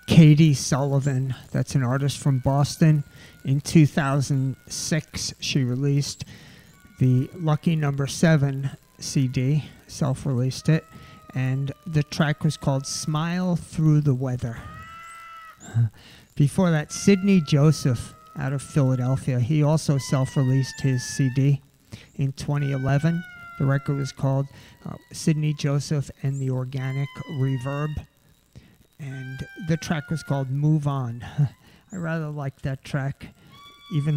Katie Sullivan. That's an artist from Boston. In 2006, she released the Lucky Number 7 CD, self-released it, and the track was called Smile Through the Weather. Before that, Sidney Joseph out of Philadelphia. He also self-released his CD in 2011. The record was called Sidney Joseph and the Organic Reverb, and the track was called Move On. I rather like that track, even